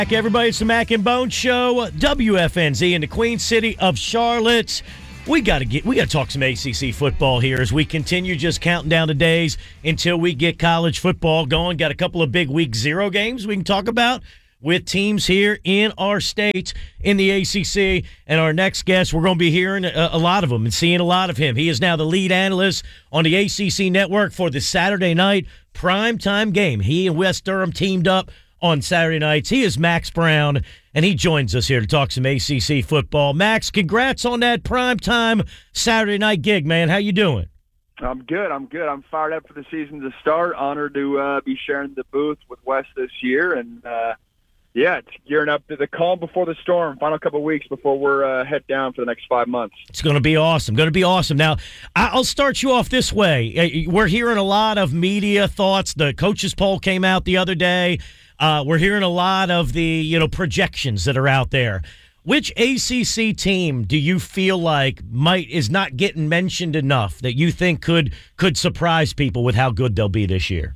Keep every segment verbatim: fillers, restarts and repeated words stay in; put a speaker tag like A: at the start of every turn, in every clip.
A: Back, everybody. It's the Mac and Bone Show, W F N Z in the Queen City of Charlotte. We got to get we got to talk some A C C football here as we continue just counting down the days until we get college football going. Got a couple of big week zero games we can talk about with teams here in our state in the A C C. And our next guest, we're going to be hearing a, a lot of him and seeing a lot of him. He is now the lead analyst on the A C C network for the Saturday night primetime game. He and Wes Durham teamed up on Saturday nights. He is Max Brown, and he joins us here to talk some A C C football. Max, congrats on that primetime Saturday night gig, man. How you doing?
B: I'm good. I'm good. I'm fired up for the season to start. Honored to uh, be sharing the booth with Wes this year, and uh, yeah, it's gearing up to the calm before the storm. Final couple of weeks before we're uh, head down for the next five months.
A: It's going to be awesome. Going to be awesome. Now, I'll start you off this way. We're hearing a lot of media thoughts. The coaches poll came out the other day. Uh, we're hearing a lot of the, you know, projections that are out there. Which A C C team do you feel like might is not getting mentioned enough that you think could could surprise people with how good they'll be this year?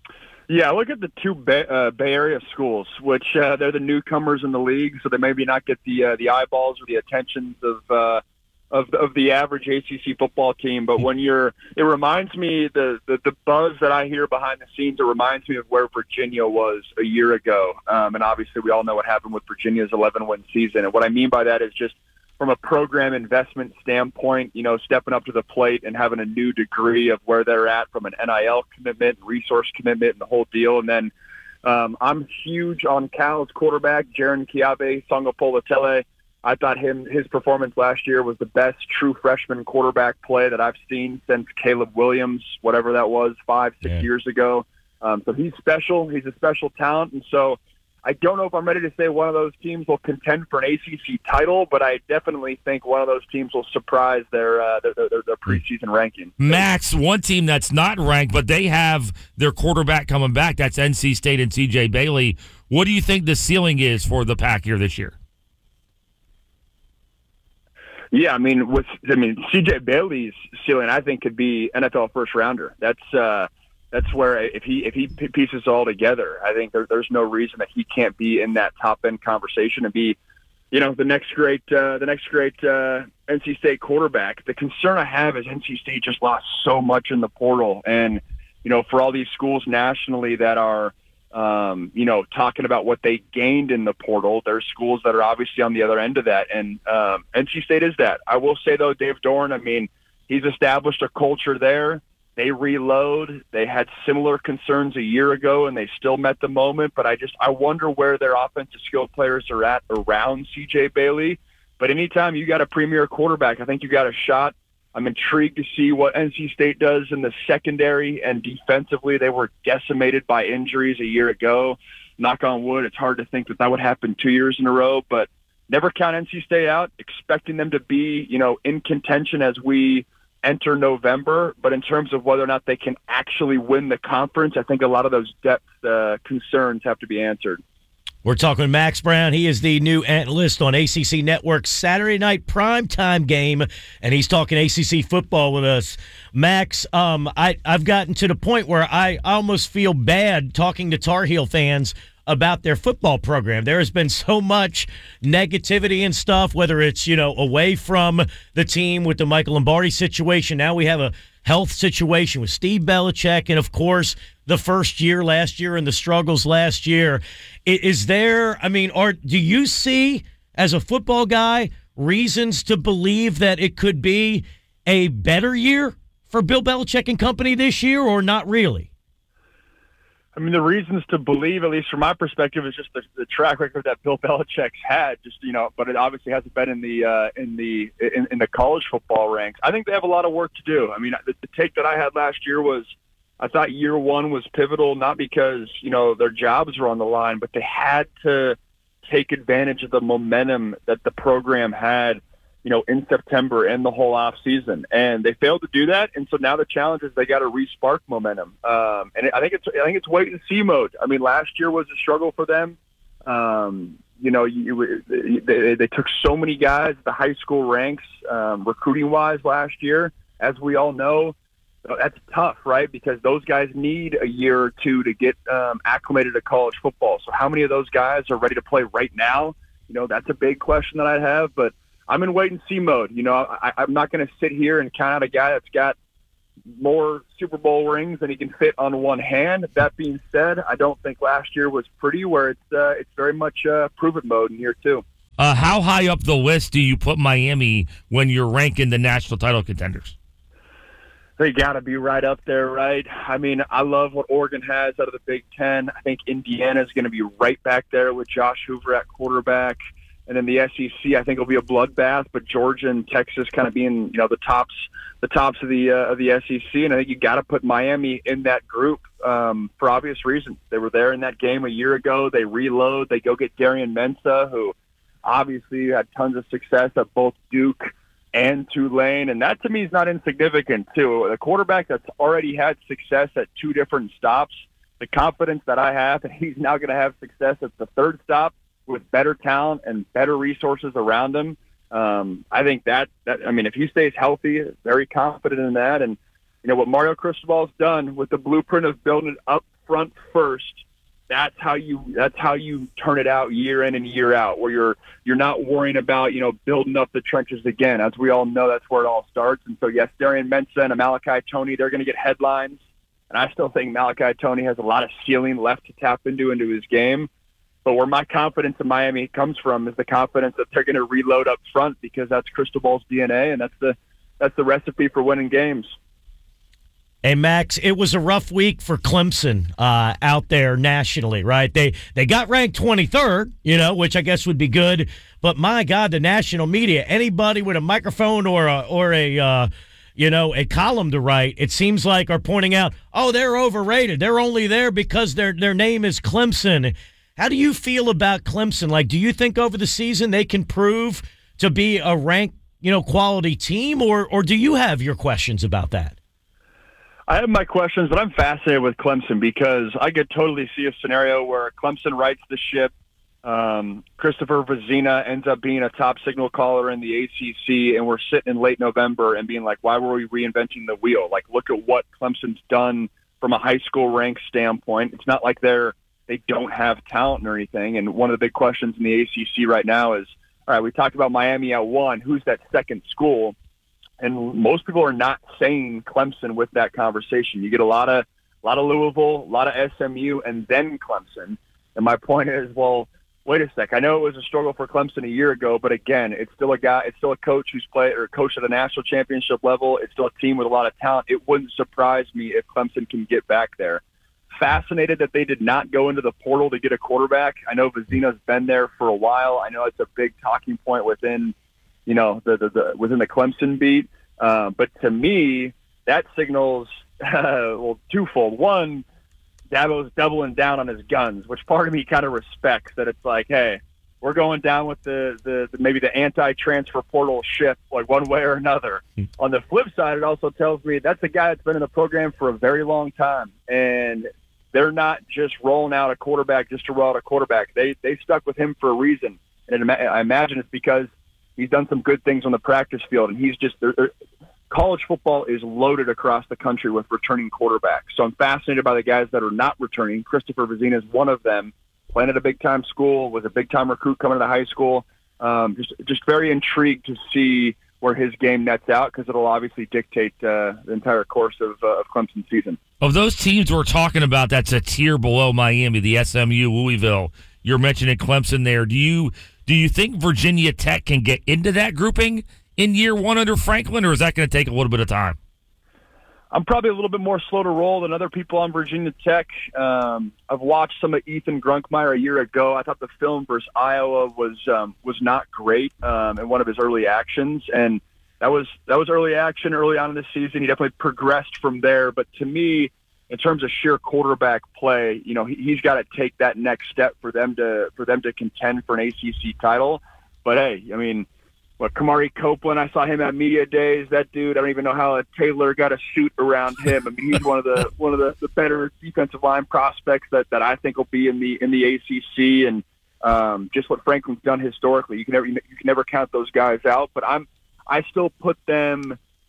B: Yeah, look at the two Bay, uh, Bay Area schools, which uh, they're the newcomers in the league, so they maybe not get the uh, the eyeballs or the attentions of uh, of of the average A C C football team. But when you're, it reminds me the, the the buzz that I hear behind the scenes. It reminds me of where Virginia was a year ago, um, and obviously we all know what happened with Virginia's eleven win season. And what I mean by that is just from a program investment standpoint, you know, stepping up to the plate and having a new degree of where they're at from an N I L commitment, resource commitment, and the whole deal. And then um, I'm huge on Cal's quarterback, Jaron Kiabe Songopolatele. I thought him his performance last year was the best true freshman quarterback play that I've seen since Caleb Williams, whatever that was, five, six
A: yeah.
B: years ago. Um, so he's special. He's a special talent. And so I don't know if I'm ready to say one of those teams will contend for an A C C title, but I definitely think one of those teams will surprise their uh, their, their, their preseason ranking.
C: Max, one team that's not ranked, but they have their quarterback coming back. That's N C State and C J Bailey. What do you think the ceiling is for the Pack here this year?
B: Yeah, I mean, with I mean C J Bailey's ceiling, I think could be N F L first rounder. That's uh, that's where if he if he pieces all together, I think there, there's no reason that he can't be in that top end conversation and be, you know, the next great uh, the next great uh, N C State quarterback. The concern I have is N C State just lost so much in the portal, and you know, for all these schools nationally that are. Um, you know, talking about what they gained in the portal. There's schools that are obviously on the other end of that, and um, N C State is that. I will say, though, Dave Doeren, I mean, he's established a culture there. They reload. They had similar concerns a year ago, and they still met the moment, but I just I wonder where their offensive skilled players are at around C J Bailey. But anytime you got a premier quarterback, I think you got a shot. I'm intrigued to see what N C State does in the secondary and defensively. They were decimated by injuries a year ago. Knock on wood, it's hard to think that that would happen two years in a row, but never count N C State out, expecting them to be, you know, in contention as we enter November. But in terms of whether or not they can actually win the conference, I think a lot of those depth uh, concerns have to be answered.
A: We're talking with Max Brown. He is the new analyst on A C C Network's Saturday night primetime game, and he's talking A C C football with us. Max, um, I, I've gotten to the point where I almost feel bad talking to Tar Heel fans about their football program. There has been so much negativity and stuff, whether it's, you know, away from the team with the Michael Lombardi situation. Now we have a health situation with Steve Belichick, and, of course, the first year last year and the struggles last year. Is there, I mean, or do you see, as a football guy, reasons to believe that it could be a better year for Bill Belichick and company this year, or not really?
B: I mean, the reasons to believe, at least from my perspective, is just the, the track record that Bill Belichick's had. Just you know, but it obviously hasn't been in the uh, in the in, in the college football ranks. I think they have a lot of work to do. I mean, the, the take that I had last year was, I thought year one was pivotal, not because you know their jobs were on the line, but they had to take advantage of the momentum that the program had, you know, in September and the whole off season, and they failed to do that. And so now the challenge is they got to re-spark momentum. Um, and I think it's I think it's wait and see mode. I mean, last year was a struggle for them. Um, you know, you, they, they took so many guys at the high school ranks, um, recruiting wise last year. As we all know, that's tough, right? Because those guys need a year or two to get um, acclimated to college football. So how many of those guys are ready to play right now? You know, that's a big question that I have, but I'm in wait and see mode. You know, I, I'm not going to sit here and count out a guy that's got more Super Bowl rings than he can fit on one hand. That being said, I don't think last year was pretty, where it's uh, it's very much uh, prove it mode in year two.
C: Uh, how high up the list do you put Miami when you're ranking the national title contenders?
B: They got to be right up there, right? I mean, I love what Oregon has out of the Big Ten. I think Indiana is going to be right back there with Josh Hoover at quarterback. And then the S E C, I think, will be a bloodbath. But Georgia and Texas kind of being, you know, the tops, the tops of the uh, of the S E C. And I think you got to put Miami in that group um, for obvious reasons. They were there in that game a year ago. They reload. They go get Darian Mensah, who obviously had tons of success at both Duke and Tulane, and that to me is not insignificant too. A quarterback that's already had success at two different stops, the confidence that I have that he's now going to have success at the third stop with better talent and better resources around him. Um, I think that, that, I mean, if he stays healthy, very confident in that. And, you know, what Mario Cristobal's done with the blueprint of building it up front first, that's how you that's how you turn it out year in and year out, where you're you're not worrying about, you know, building up the trenches again. As we all know, that's where it all starts. And so, yes, Darian Mensah and Malachi Toney, they're going to get headlines. And I still think Malachi Toney has a lot of ceiling left to tap into into his game. But where my confidence in Miami comes from is the confidence that they're going to reload up front, because that's Cristobal's D N A, and that's the that's the recipe for winning games.
A: Hey, Max, it was a rough week for Clemson uh, out there nationally, right? They they got ranked twenty-third, you know, which I guess would be good. But, my God, the national media, anybody with a microphone or a, or a uh, you know, a column to write, it seems like are pointing out, oh, they're overrated. They're only there because their their name is Clemson. How do you feel about Clemson? Like, do you think over the season they can prove to be a ranked, you know, quality team, or or do you have your questions about that?
B: I have my questions, but I'm fascinated with Clemson because I could totally see a scenario where Clemson rights the ship. Um, Christopher Vizina ends up being a top signal caller in the A C C, and we're sitting in late November and being like, why were we reinventing the wheel? Like, look at what Clemson's done from a high school rank standpoint. It's not like they're, they don't have talent or anything. And one of the big questions in the A C C right now is, all right, we talked about Miami at one. Who's that second school? And most people are not saying Clemson with that conversation. You get a lot of a lot of Louisville, a lot of S M U, and then Clemson. And my point is, well, wait a sec. I know it was a struggle for Clemson a year ago, but again, it's still a guy, it's still a coach who's played or coached at a national championship level. It's still a team with a lot of talent. It wouldn't surprise me if Clemson can get back there. Fascinated that they did not go into the portal to get a quarterback. I know Vizina's been there for a while. I know it's a big talking point within, you know, the, the, the within the Clemson beat. Uh, but to me, that signals, uh, well, twofold. One, Dabo's doubling down on his guns, which part of me kind of respects, that it's like, hey, we're going down with the, the, the maybe the anti-transfer portal ship, like one way or another. On the flip side, it also tells me that's a guy that's been in the program for a very long time, and they're not just rolling out a quarterback just to roll out a quarterback. They they stuck with him for a reason, and it, I imagine it's because he's done some good things on the practice field, and he's just they're, they're, college football is loaded across the country with returning quarterbacks. So I'm fascinated by the guys that are not returning. Christopher Vizina is one of them. Playing at a big-time school, was a big-time recruit coming to high school. Um, just, just very intrigued to see where his game nets out, because it'll obviously dictate uh, the entire course of, uh, of Clemson's season.
C: Of those teams we're talking about, that's a tier below Miami, the S M U, Louisville. You're mentioning Clemson there. Do you do you think Virginia Tech can get into that grouping in year one under Franklin, or is that going to take a little bit of time?
B: I'm probably a little bit more slow to roll than other people on Virginia Tech. Um, I've watched some of Ethan Grunkmeyer a year ago. I thought the film versus Iowa was um, was not great um, in one of his early actions, and that was that was early action early on in the season. He definitely progressed from there. But to me, in terms of sheer quarterback play, you know, he, he's got to take that next step for them to for them to contend for an A C C title. But hey, I mean. What, Kamari Copeland, I saw him at media days. That dude, I don't even know how a Taylor got a suit around him. I mean, he's one of the one of the, the better defensive line prospects that, that I think will be in the in the A C C, and um, just what Franklin's done historically. You can never you can never count those guys out. But I'm I still put them, you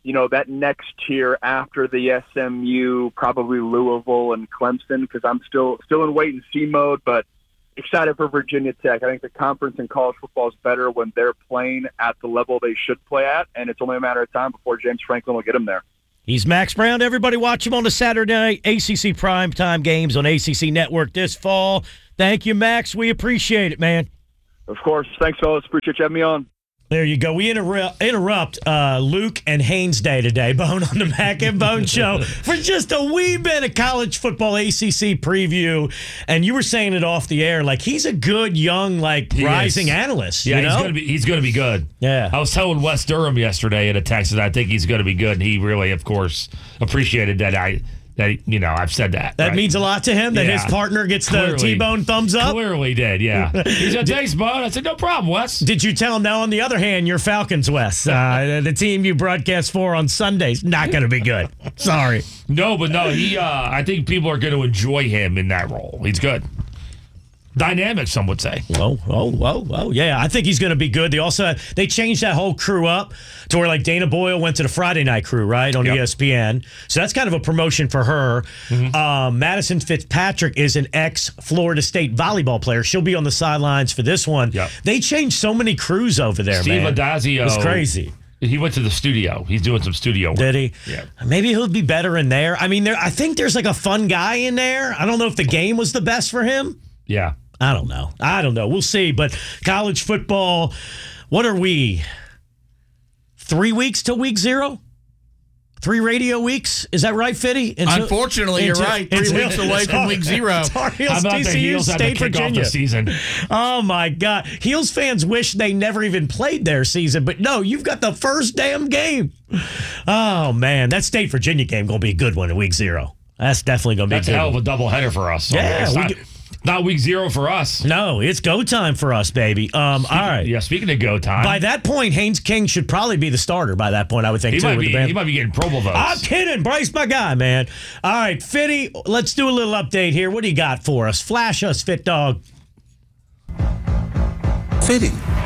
B: you know, that next tier after the S M U, probably Louisville and Clemson, because I'm still still in wait and see mode, but excited for Virginia Tech. I think the conference in college football is better when they're playing at the level they should play at, and it's only a matter of time before James Franklin will get them there.
A: He's Max Brown. Everybody watch him on the Saturday night A C C primetime games on A C C Network this fall. Thank you, Max. We appreciate it, man.
B: Of course. Thanks, fellas. Appreciate you having me on.
A: There you go. We inter- interrupt uh, Luke and Haynes Day today, Bone on the Mac and Bone Show, for just a wee bit of college football A C C preview. And you were saying it off the air, like he's a good young, like
C: He
A: rising
C: is.
A: analyst.
C: Yeah,
A: you know?
C: he's gonna be he's gonna be good.
A: Yeah.
C: I was telling Wes Durham yesterday in a text that I think he's gonna be good, and he really, of course, appreciated that I that you know I've said that.
A: That
C: right?
A: means a lot to him that
C: Yeah.
A: his partner gets the
C: Clearly.
A: T-bone thumbs up.
C: Clearly did, yeah. He said, "Thanks, bud." I said, "No problem, Wes."
A: Did you tell him now, on the other hand, your Falcons, Wes, uh, the team you broadcast for on Sundays, not going to be good. Sorry.
C: No, but no, he. Uh, I think people are going to enjoy him in that role. He's good. Dynamic, some would say.
A: Oh, oh, oh, oh, yeah. I think he's going to be good. They also they changed that whole crew up to where like Dana Boyle went to the Friday night crew, right, on
C: Yep.
A: E S P N. So that's kind of a promotion for her.
C: Mm-hmm.
A: Um, Madison Fitzpatrick is an ex-Florida State volleyball player. She'll be on the sidelines for this one.
C: Yep.
A: They changed so many crews over there,
C: Steve
A: man.
C: Addazio.
A: It's crazy.
C: He went to the studio. He's doing some studio work.
A: Did he?
C: Yeah.
A: Maybe he'll be better in there. I mean, there. I think there's like a fun guy in there. I don't know if the game was the best for him.
C: Yeah.
A: I don't know. I don't know. We'll see. But college football, what are we? Three weeks till week zero? Three radio weeks? Is that right, Fitty? Until-
D: Unfortunately, you're
A: until-
D: right. Three
A: until-
D: weeks away from week zero.
A: Tar Heels,
C: How about
A: T
C: the
A: C U,
C: Heels had to
A: State,
C: kick off
A: Virginia.
C: the season?
A: Oh, my God. Heels fans wish they never even played their season, but no, you've got the first damn game. Oh, man. That State, Virginia game going to be a good one in week zero. That's definitely going to be
C: That's
A: a
C: a
A: good
C: hell of
A: one.
C: a doubleheader for us. So
A: Yeah,
C: it's
A: we
C: not,
A: get-
C: not week zero for us.
A: No, it's go time for us, baby. Um, all right.
C: Yeah, speaking of go time,
A: By that point, Haynes King should probably be the starter by that point, I would think,
C: he
A: too.
C: might
A: with
C: be
A: the band.
C: he might be getting Pro Bowl votes.
A: I'm kidding. Bryce, my guy, man. All right, Fitty, let's do a little update here. What do you got for us? Flash us, Fit Dog.
E: Fitty.